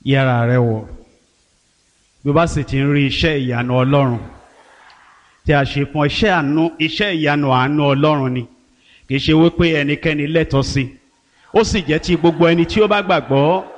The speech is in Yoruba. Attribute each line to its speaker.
Speaker 1: yẹra rẹ wò bí o bá sì ti ń rí iṣẹ́ ìyanu Ọlọ́run tí a ṣe fún iṣẹ́ ìyanu àánú Ọlọ́run ni kì í ṣe wípé ẹnikẹ́ni lẹ́tọ̀ọ́ sí ó sì jẹ́ ti gbogbo ẹni tí ó bá gbàgbọ́